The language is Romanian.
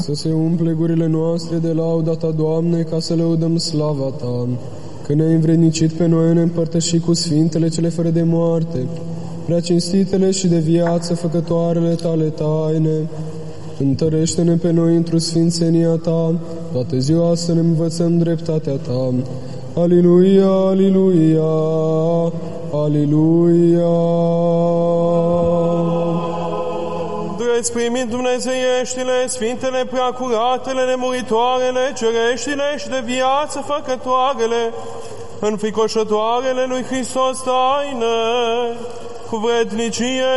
Să se umple gurile noastre de lauda Ta, Doamne, ca să lăudăm slava Ta, că ne-ai învrednicit pe noi în împărtășit cu sfintele cele fără de moarte, prea cinstitele și de viață făcătoarele Tale taine. Întărește-ne pe noi într-o sfințenia Ta, toată ziua să ne învățăm dreptatea Ta. Aliluia, aliluia, aliluia. Drept primit dumnezeieștile, sfintele, preacuratele, nemuritoarele, cereștile și de viață făcătoarele, înfricoșătoarele lui Hristos taine, cu vrednicie